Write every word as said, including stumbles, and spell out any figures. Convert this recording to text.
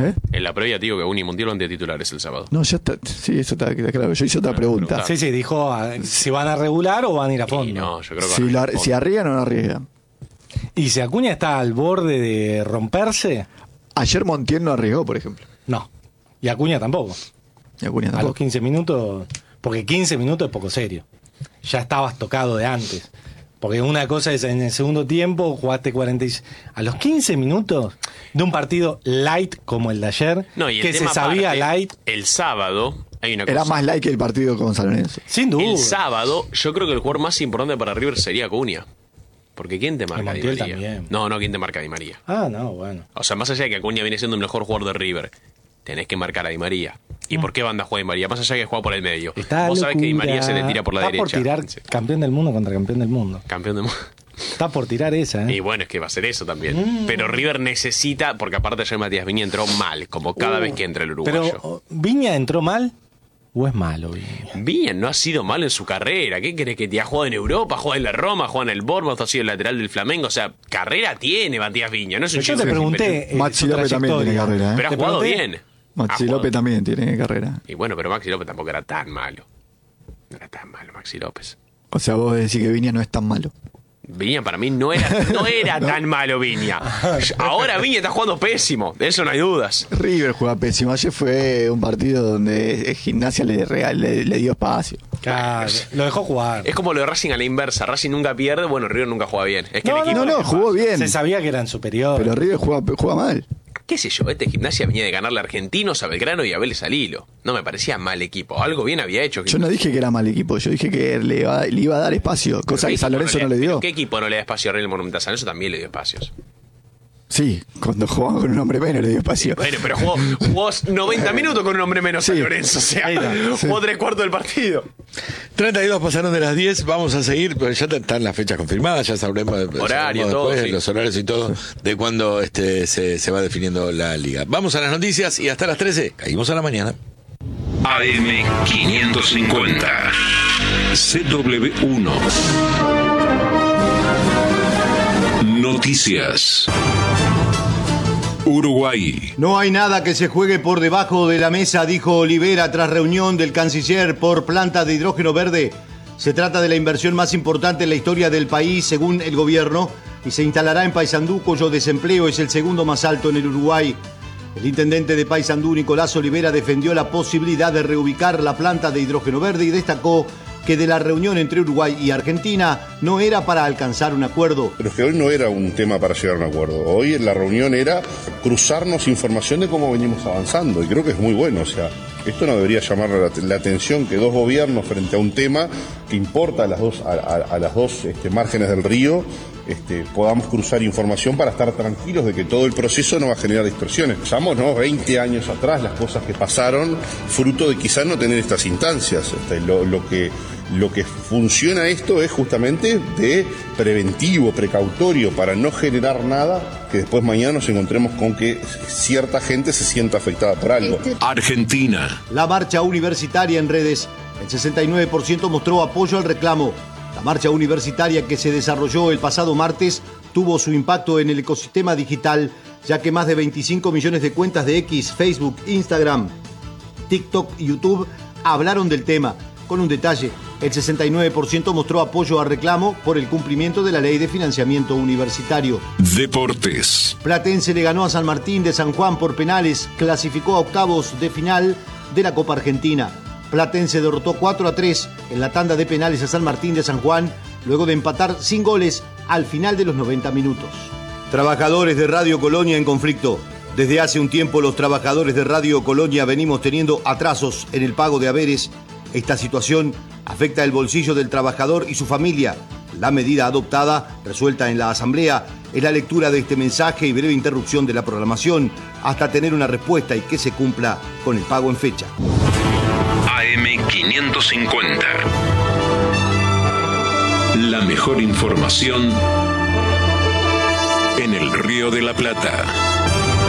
¿Eh? En la previa te digo que Acuña y Montiel van de titulares el sábado. No, ya está. Sí, eso está claro. Yo hice otra No, pregunta. pregunta. Sí, sí, dijo a- si van a regular o van a ir a fondo. Y no, yo creo que Si, van a- la- si arriesgan o no arriesgan. ¿Y si Acuña está al borde de romperse? Ayer Montiel no arriesgó, por ejemplo. No. Y Acuña tampoco. Y Acuña A los tampoco. quince minutos, porque quince minutos es poco serio. Ya estabas tocado de antes. Porque una cosa es en el segundo tiempo, jugaste cuarenta y seis. A los quince minutos de un partido light como el de ayer, No, y el que se tema sabía aparte, light, el sábado hay una cosa. Era más like que el partido con San Lorenzo. sin duda. El sábado, yo creo que el jugador más importante para River sería Acuña. Porque ¿quién te marca a Di Montiel María? también. No, no, ¿quién te marca a Di María? Ah, no, bueno. O sea, más allá de que Acuña viene siendo el mejor jugador de River, tenés que marcar a Di María. ¿Y por qué banda juega Di María? Más allá de que juega por el medio. Está Vos sabés que Di locura. María se le tira por la Está derecha. por tirar Sí. campeón del mundo contra campeón del mundo. Campeón de mundo. Está por tirar esa, ¿eh? Y bueno, es que va a ser eso también. Pero River necesita, porque aparte ayer Matías Viña entró mal, como cada Uh, vez que entra el uruguayo. Pero, oh, ¿Viña entró mal o es malo, Viña? Viña no ha sido malo en su carrera. ¿Qué crees que te ha jugado en Europa? Juega en la Roma, juega en el Bournemouth, ha sido el lateral del Flamengo. O sea, carrera tiene Matías Viña. No es un Yo chico te que- pregunté. eh, Maxi su López también tiene trayectoria. carrera, ¿eh? Pero ha Te jugado pregunté- bien. Maxi Ha jugado- López también tiene carrera. Y bueno, pero Maxi López tampoco era tan malo. No era tan malo Maxi López. O sea, vos decís que Viña no es tan malo. Viña para mí no era, no era tan malo Viña. Ahora Viña está jugando pésimo, de eso no hay dudas. River juega pésimo. Ayer fue un partido donde Gimnasia le, regal- le, le dio espacio. Claro, lo dejó jugar. Es como lo de Racing a la inversa. Racing nunca pierde, bueno, River nunca juega bien. Es que No, el equipo No, no, jugó bien. Se sabía que eran superiores. Pero River juega, juega mal. qué sé yo, este Gimnasia venía de ganarle a Argentinos, a Belgrano y a Vélez al Hilo. No me parecía mal equipo, algo bien había hecho. Yo no dije que era mal equipo, yo dije que le iba, le iba a dar espacio, cosa que San Lorenzo no le dio. ¿Qué equipo no le da espacio a Real Monumental? San Lorenzo también le dio espacios. Sí, cuando jugaba con un hombre menos le dio espacio. Bueno, pero jugó, jugó noventa minutos con un hombre menos Sí. San Lorenzo, o sea, Ahí está. jugó tres cuartos del partido. treinta y dos pasaron de las diez, vamos a seguir, pero ya están las fechas confirmadas, ya sabremos, Horario, sabremos todo, después, sí. los horarios y todo, de cuándo este, se, se va definiendo la liga. Vamos a las noticias y hasta las trece, caímos a la mañana. A M quinientos cincuenta, C W uno. Noticias. Uruguay. No hay nada que se juegue por debajo de la mesa, dijo Olivera tras reunión del canciller por planta de hidrógeno verde. Se trata de la inversión más importante en la historia del país, según el gobierno, y se instalará en Paysandú, cuyo desempleo es el segundo más alto en el Uruguay. El intendente de Paysandú, Nicolás Olivera, defendió la posibilidad de reubicar la planta de hidrógeno verde y destacó que de la reunión entre Uruguay y Argentina no era para alcanzar un acuerdo. Pero es que hoy no era un tema para llegar a un acuerdo. Hoy en la reunión era cruzarnos información de cómo venimos avanzando. Y creo que es muy bueno. O sea, esto no debería llamar la, la atención que dos gobiernos frente a un tema que importa a las dos, a, a, a las dos este, márgenes del río, este, podamos cruzar información para estar tranquilos de que todo el proceso no va a generar distorsiones. Pensamos, ¿no? veinte años atrás las cosas que pasaron, fruto de quizás no tener estas instancias. Este, lo, lo que Lo que funciona esto es justamente de preventivo, precautorio, para no generar nada que después mañana nos encontremos con que cierta gente se sienta afectada por algo. Argentina. La marcha universitaria en redes. El sesenta y nueve por ciento mostró apoyo al reclamo. La marcha universitaria que se desarrolló el pasado martes tuvo su impacto en el ecosistema digital, ya que más de veinticinco millones de cuentas de X, Facebook, Instagram, TikTok y YouTube hablaron del tema. Con un detalle, el sesenta y nueve por ciento mostró apoyo al reclamo por el cumplimiento de la ley de financiamiento universitario. Deportes. Platense le ganó a San Martín de San Juan por penales, clasificó a octavos de final de la Copa Argentina. Platense derrotó cuatro a tres en la tanda de penales a San Martín de San Juan, luego de empatar sin goles al final de los noventa minutos. Trabajadores de Radio Colonia en conflicto. Desde hace un tiempo los trabajadores de Radio Colonia venimos teniendo atrasos en el pago de haberes. Esta situación afecta el bolsillo del trabajador y su familia. La medida adoptada, resuelta en la Asamblea, es la lectura de este mensaje y breve interrupción de la programación hasta tener una respuesta y que se cumpla con el pago en fecha. A M quinientos cincuenta. La mejor información en el Río de la Plata.